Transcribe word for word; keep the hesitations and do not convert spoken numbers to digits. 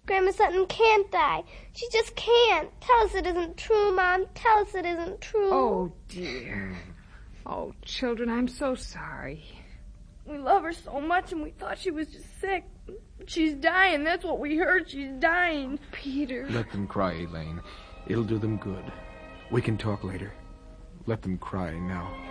Grandma Sutton can't die. She just can't. Tell us it isn't true, Mom. Tell us it isn't true. Oh, dear. Oh, children, I'm so sorry. We love her so much, and we thought she was just sick. She's dying. That's what we heard. She's dying. Peter. Let them cry, Elaine. It'll do them good. We can talk later. Let them cry now.